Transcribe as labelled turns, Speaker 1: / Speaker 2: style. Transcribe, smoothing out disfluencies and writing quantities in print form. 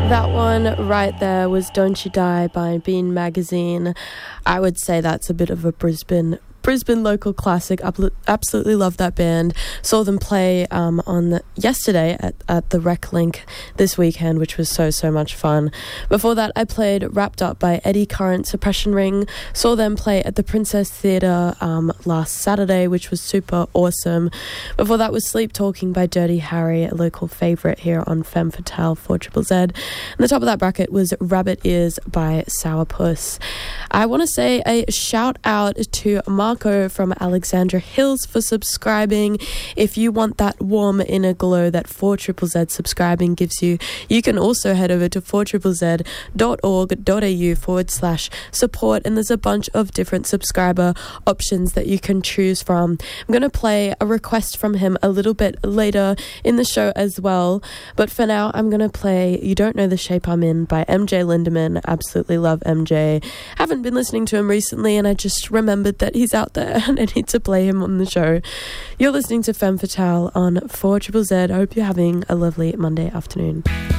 Speaker 1: That one right there was Don't You Die by Bean Magazine. I would say that's a bit of a Brisbane local classic. Absolutely love that band. Saw them play yesterday at the Rec Link this weekend, which was so much fun. Before that, I played Wrapped Up by Eddie Current Suppression Ring. Saw them play at the Princess Theatre last Saturday, which was super awesome. Before that was Sleep Talking by Dirty Harry, a local favourite here on Femme Fatale 4ZZZ. And the top of that bracket was Rabbit Ears by Sourpuss. I want to say a shout out to Marco from Alexandra Hills for subscribing. If you want that warm inner glow that 4ZZZ subscribing gives you, you can also head over to 4ZZZ.org.au/support, and there's a bunch of different subscriber options that you can choose from. I'm going to play a request from him a little bit later in the show as well, but for now I'm going to play You Don't Know the Shape I'm In by MJ Lindemann. Absolutely love MJ. Haven't been listening to him recently, and I just remembered that he's out there and I need to play him on the show. You're listening to Femme Fatale on 4ZZZ. I hope you're having a lovely Monday afternoon.